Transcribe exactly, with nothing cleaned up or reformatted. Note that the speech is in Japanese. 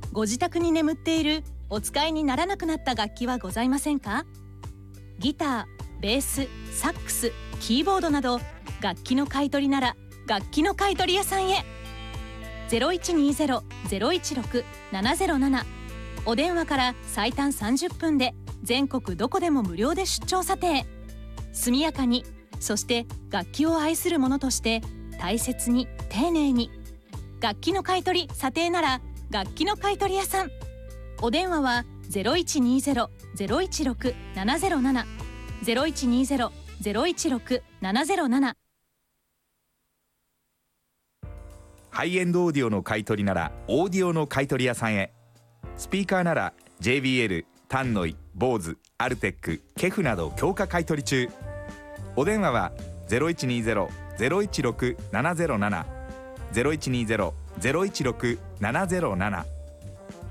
ご自宅に眠っているお使いにならなくなった楽器はございませんか？ギター、ベース、サックス、キーボードなど楽器の買い取りなら楽器の買取屋さんへ。 ゼロいちにゼロ ゼロいちろく ななゼロなな お電話から最短さんじゅっぷんで全国どこでも無料で出張査定。速やかに、そして楽器を愛する者として大切に丁寧に。楽器の買い取り査定なら楽器の買取屋さん。お電話は ゼロいちにゼロ ゼロいちろく ななゼロなな ゼロいちにゼロ ゼロいちろく ななゼロなな。 ハイエンドオーディオの買い取りならオーディオの買取屋さんへ。スピーカーなら ジェイビーエル、タンノイ、ボーズ、アルテック、ケフなど強化買い取り中。お電話は ゼロいちにゼロ ゼロいちろく ななゼロなな ゼロいちにゼロ ゼロいちろく ななゼロなな。